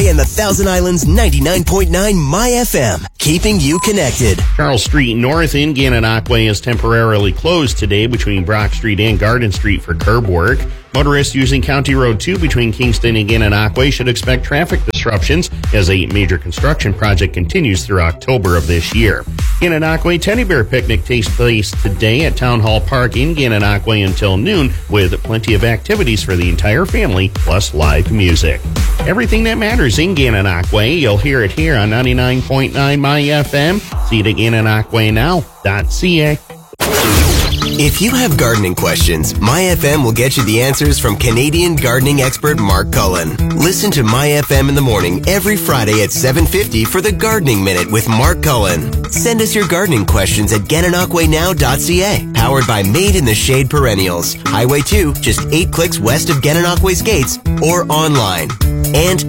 and the Thousand Islands 99.9 My FM, keeping you connected. Charles Street North in Gananoque is temporarily closed today between Brock Street and Garden Street for curb work. Motorists using County Road 2 between Kingston and Gananoque should expect traffic disruptions as a major construction project continues through October of this year. Gananoque Teddy Bear Picnic takes place today at Town Hall Park in Gananoque until noon, with plenty of activities for the entire family, plus live music. Everything that matters in Gananoque, you'll hear it here on 99.9 My FM. See it at GananoqueNow.ca. If you have gardening questions, My FM will get you the answers from Canadian gardening expert Mark Cullen. Listen to My FM in the morning every Friday at 7:50 for the Gardening Minute with Mark Cullen. Send us your gardening questions at GananoqueNow.ca. Powered by Made in the Shade Perennials. Highway 2, just 8 clicks west of Gananoque's gates, or online. And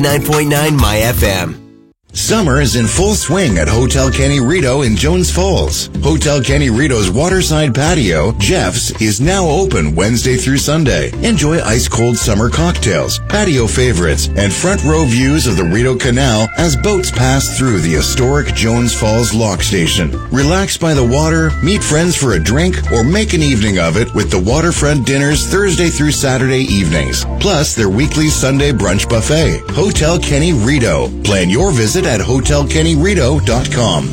99.9 My FM. Summer is in full swing at Hotel Kenny Rito in Jones Falls. Hotel Kenny Rito's waterside patio, Jeff's, is now open Wednesday through Sunday. Enjoy ice-cold summer cocktails, patio favorites, and front row views of the Rito Canal as boats pass through the historic Jones Falls Lock Station. Relax by the water, meet friends for a drink, or make an evening of it with the waterfront dinners Thursday through Saturday evenings, plus their weekly Sunday brunch buffet. Hotel Kenny Rito. Plan your visit at HotelKennyRito.com.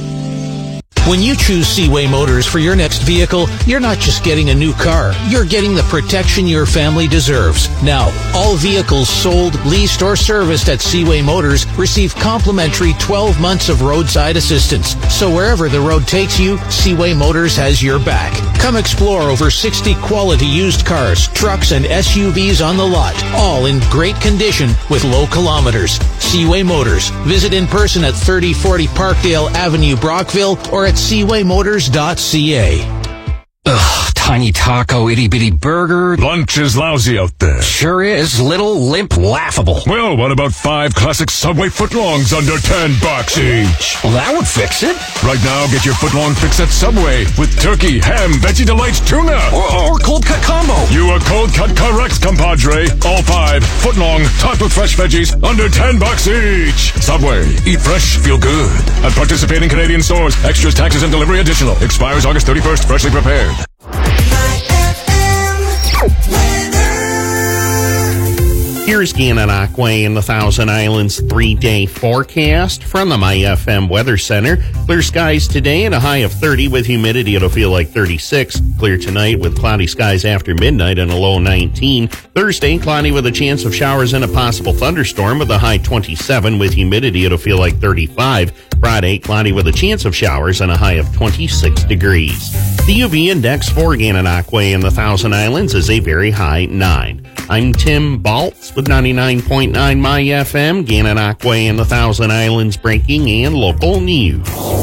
When you choose Seaway Motors for your next vehicle, you're not just getting a new car. You're getting the protection your family deserves. Now, all vehicles sold, leased, or serviced at Seaway Motors receive complimentary 12 months of roadside assistance. So wherever the road takes you, Seaway Motors has your back. Come explore over 60 quality used cars, trucks, and SUVs on the lot, all in great condition with low kilometers. Seaway Motors. Visit in person at 3040 Parkdale Avenue, Brockville, or at seawaymotors.ca. Ugh, tiny taco, itty-bitty burger. Lunch is lousy out there. Sure is. Little, limp, laughable. Well, what about 5 classic Subway footlongs under $10 each? Well, that would fix it. Right now, get your footlong fix at Subway with turkey, ham, Veggie Delights, tuna. Or cold cut combo. You are cold cut correct, compadre. All 5 footlong, topped with fresh veggies, under $10 each. Subway. Eat fresh, feel good. At participating Canadian stores. Extras, taxes, and delivery additional. Expires August 31st. Freshly prepared. Here's Gananoque and the Thousand Islands 3-day forecast from the My FM Weather Center. Clear skies today and a high of 30 with humidity. It'll feel like 36. Clear tonight with cloudy skies after midnight and a low 19. Thursday, cloudy with a chance of showers and a possible thunderstorm with a high 27 with humidity. It'll feel like 35. Friday, cloudy with a chance of showers and a high of 26 degrees. The UV index for Gananoque and the Thousand Islands is a very high 9. I'm Tim Baltz with 99.9 My FM, Gananoque and the Thousand Islands breaking and local news.